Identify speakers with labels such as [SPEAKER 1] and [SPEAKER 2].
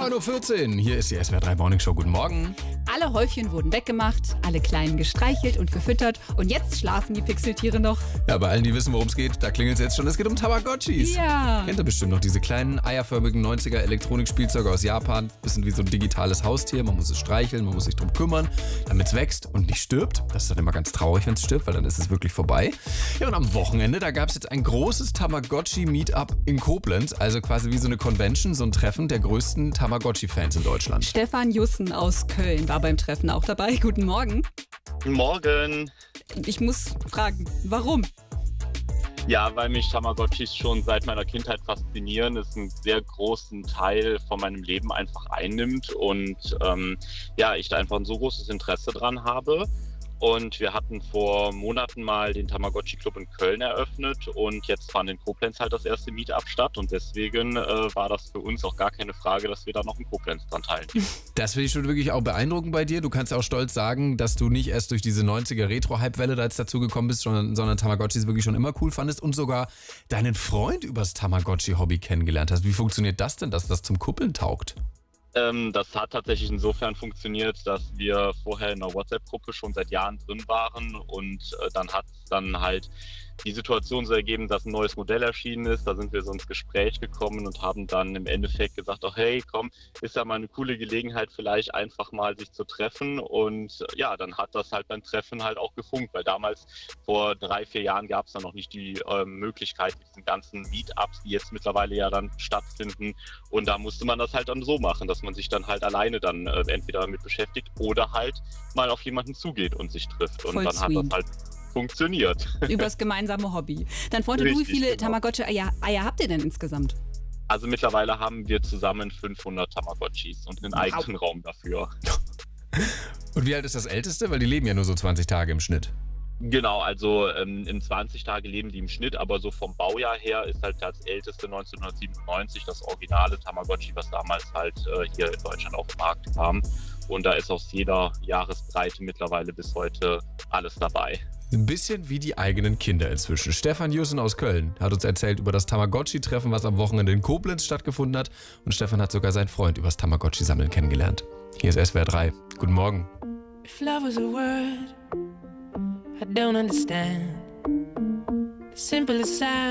[SPEAKER 1] 9:14 Uhr. Hier ist die SWR 3 Morning Show. Guten Morgen.
[SPEAKER 2] Alle Häufchen wurden weggemacht, alle Kleinen gestreichelt und gefüttert und jetzt schlafen die Pixeltiere noch.
[SPEAKER 1] Ja, bei allen, die wissen, worum es geht, da klingelt es jetzt schon. Es geht um Tamagotchis.
[SPEAKER 2] Ja.
[SPEAKER 1] Kennt ihr bestimmt noch diese kleinen, eierförmigen 90er Elektronikspielzeuge aus Japan? Bisschen wie so ein digitales Haustier. Man muss es streicheln, man muss sich drum kümmern, damit es wächst und nicht stirbt. Das ist dann immer ganz traurig, wenn es stirbt, weil dann ist es wirklich vorbei. Ja, und am Wochenende, da gab es jetzt ein großes Tamagotchi-Meetup in Koblenz. Also quasi wie so eine Convention, so ein Treffen der größten Tamagotchi-Fans in Deutschland.
[SPEAKER 2] Stefan Jussen aus Köln war beim Treffen auch dabei. Guten Morgen.
[SPEAKER 3] Guten Morgen.
[SPEAKER 2] Ich muss fragen, warum?
[SPEAKER 3] Ja, weil mich Tamagotchis schon seit meiner Kindheit faszinieren, es einen sehr großen Teil von meinem Leben einfach einnimmt und ich da einfach ein so großes Interesse dran habe. Und wir hatten vor Monaten mal den Tamagotchi Club in Köln eröffnet und jetzt fand in Koblenz halt das erste Meetup statt und deswegen war das für uns auch gar keine Frage, dass wir da noch in Koblenz dran teilnehmen.
[SPEAKER 1] Das finde ich schon wirklich auch beeindruckend bei dir. Du kannst ja auch stolz sagen, dass du nicht erst durch diese 90er Retro-Hype-Welle da jetzt dazu gekommen bist, sondern Tamagotchis wirklich schon immer cool fandest und sogar deinen Freund übers Tamagotchi-Hobby kennengelernt hast. Wie funktioniert das denn, dass das zum Kuppeln taugt?
[SPEAKER 3] Das hat tatsächlich insofern funktioniert, dass wir vorher in einer WhatsApp-Gruppe schon seit Jahren drin waren und dann hat es dann halt die Situation so ergeben, dass ein neues Modell erschienen ist. Da sind wir so ins Gespräch gekommen und haben dann im Endeffekt gesagt, oh hey, komm, ist ja mal eine coole Gelegenheit, vielleicht einfach mal sich zu treffen. Und ja, dann hat das halt beim Treffen halt auch gefunkt, weil damals vor 3-4 Jahren gab es dann noch nicht die Möglichkeit, diesen ganzen Meetups, die jetzt mittlerweile ja dann stattfinden. Und da musste man das halt dann so machen, dass man sich dann halt alleine dann entweder damit beschäftigt oder halt mal auf jemanden zugeht und sich trifft. Und
[SPEAKER 2] Voll
[SPEAKER 3] dann hat das halt funktioniert.
[SPEAKER 2] Übers gemeinsame Hobby. Dann Freunde,
[SPEAKER 3] Richtig,
[SPEAKER 2] wie viele
[SPEAKER 3] genau.
[SPEAKER 2] Tamagotchi-Eier habt ihr denn insgesamt?
[SPEAKER 3] Also mittlerweile haben wir zusammen 500 Tamagotchis und einen eigenen Raum dafür.
[SPEAKER 1] Und wie alt ist das Älteste? Weil die leben ja nur so 20 Tage im Schnitt.
[SPEAKER 3] Genau, also im 20 Tage leben die im Schnitt, aber so vom Baujahr her ist halt das älteste 1997 das originale Tamagotchi, was damals halt hier in Deutschland auf den Markt kam. Und da ist aus jeder Jahresbreite mittlerweile bis heute alles dabei.
[SPEAKER 1] Ein bisschen wie die eigenen Kinder inzwischen. Stefan Jussen aus Köln hat uns erzählt über das Tamagotchi-Treffen, was am Wochenende in Koblenz stattgefunden hat. Und Stefan hat sogar seinen Freund übers Tamagotchi-Sammeln kennengelernt. Hier ist SWR 3. Guten Morgen.
[SPEAKER 4] If love was a word, I don't understand. The simplest sound.